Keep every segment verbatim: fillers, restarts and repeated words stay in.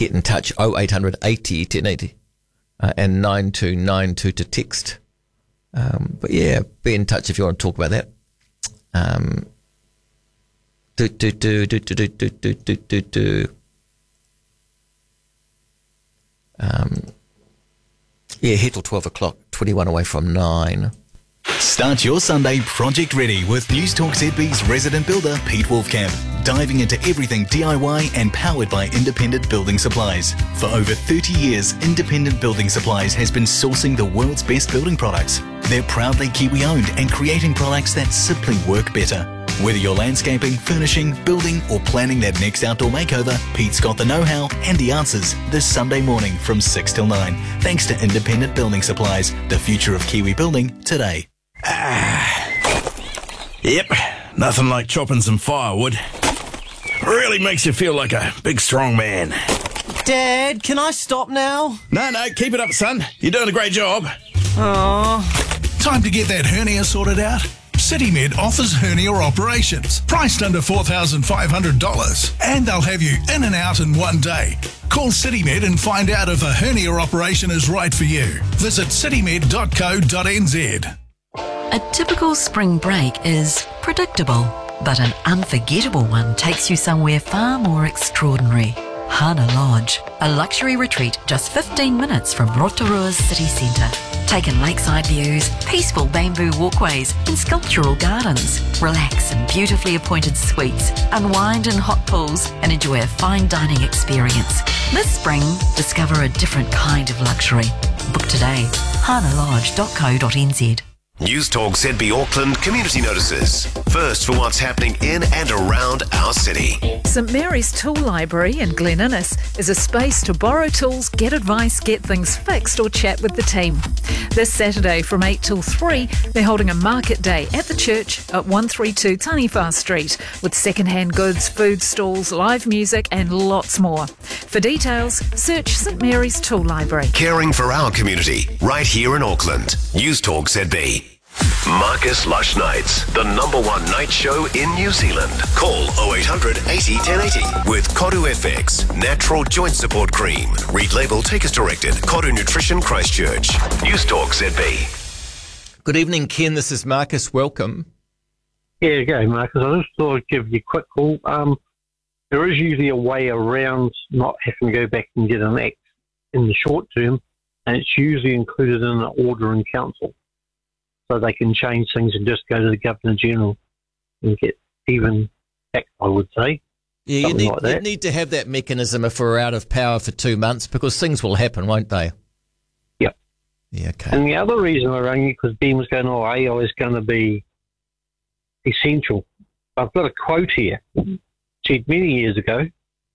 get in touch, oh eight hundred eighty ten eighty uh, and nine two nine two to text. Um, but yeah, be in touch if you want to talk about that. Um, do, do, do, do, do, do, do, do, do, do. Um, yeah, here till twelve o'clock, twenty-one away from nine. Start your Sunday project ready with News Talk Z B's resident builder, Pete Wolfcamp. Diving into everything D I Y and powered by Independent Building Supplies. For over thirty years, Independent Building Supplies has been sourcing the world's best building products. They're proudly Kiwi-owned and creating products that simply work better. Whether you're landscaping, furnishing, building or planning that next outdoor makeover, Pete's got the know-how and the answers this Sunday morning from six till nine. Thanks to Independent Building Supplies, the future of Kiwi building today. Ah, yep, nothing like chopping some firewood. Really makes you feel like a big strong man. Dad, can I stop now? No, no, keep it up, son. You're doing a great job. Oh. Time to get that hernia sorted out? CityMed offers hernia operations, priced under four thousand five hundred dollars, and they'll have you in and out in one day. Call CityMed and find out if a hernia operation is right for you. Visit citymed dot co dot n z. A typical spring break is predictable, but an unforgettable one takes you somewhere far more extraordinary. Hana Lodge, a luxury retreat just fifteen minutes from Rotorua's city centre. Take in lakeside views, peaceful bamboo walkways and sculptural gardens. Relax in beautifully appointed suites, unwind in hot pools and enjoy a fine dining experience. This spring, discover a different kind of luxury. Book today, hana lodge dot co dot n z. News Talk Z B Auckland community notices. First for what's happening in and around our city. St Mary's Tool Library in Glen Innes is a space to borrow tools, get advice, get things fixed or chat with the team. This Saturday from eight till three, they're holding a market day at the church at one thirty-two Taniwha Street with second-hand goods, food stalls, live music and lots more. For details, search St Mary's Tool Library. Caring for our community, right here in Auckland. News Talk Z B. Marcus Lush Nights, the number one night show in New Zealand. Call oh eight hundred eighty ten eighty with Koru F X, natural joint support cream. Read label, take as directed. Koru Nutrition Christchurch. News Talk Z B. Good evening, Ken. This is Marcus. Welcome. Yeah, okay, Marcus. I just thought I'd give you a quick call. Um, there is usually a way around not having to go back and get an act in the short term, and it's usually included in an order in council. So they can change things and just go to the Governor General and get even back, I would say. Yeah, you need, like you need to have that mechanism if we're out of power for two months because things will happen, won't they? Yep. Yeah, okay. And the other reason I rang you, because Ben was going, oh, A I is going to be essential. I've got a quote here. Said many years ago,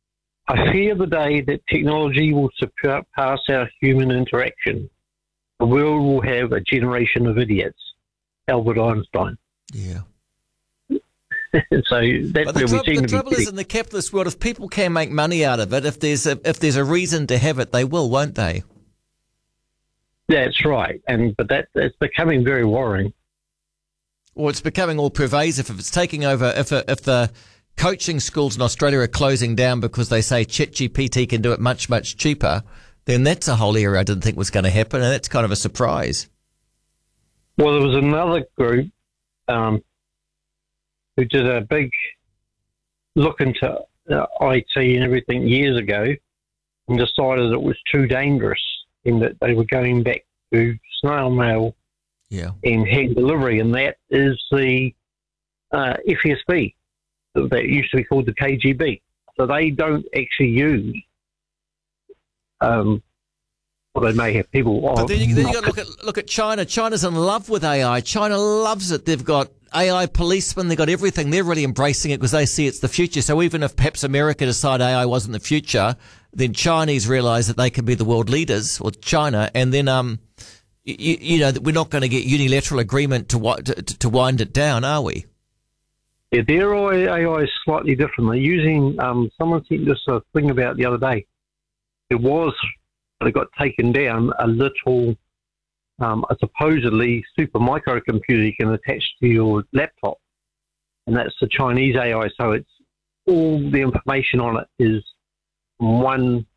I fear the day that technology will surpass our human interaction. The world will have a generation of idiots. Albert Einstein. Yeah. so that's but where the, we tr- seem the to trouble be. is, in the capitalist world, if people can make money out of it, if there's a if there's a reason to have it, they will, won't they? That's right, and but that it's becoming very worrying. Well, it's becoming all pervasive. If it's taking over, if a, if the coaching schools in Australia are closing down because they say ChatGPT can do it much much cheaper, then that's a whole area I didn't think was going to happen, and that's kind of a surprise. Well, there was another group um, who did a big look into uh, I T and everything years ago and decided it was too dangerous in that they were going back to snail mail yeah. and hand delivery, and that is the uh, F S B that used to be called the K G B. So they don't actually use Um, well, they may have people. But oh, then you, then you got to look at look at China. China's in love with A I. China loves it. They've got A I policemen. They've got everything. They're really embracing it because they see it's the future. So even if perhaps America decide A I wasn't the future, then Chinese realise that they can be the world leaders, or China, and then um, you, you know that we're not going to get unilateral agreement to, to to wind it down, are we? Yeah, their A I is slightly different. They're using. Um, someone sent us a thing about the other day. It was, but it got taken down, a little, um, a supposedly super microcomputer you can attach to your laptop. And that's the Chinese A I. So it's all the information on it is one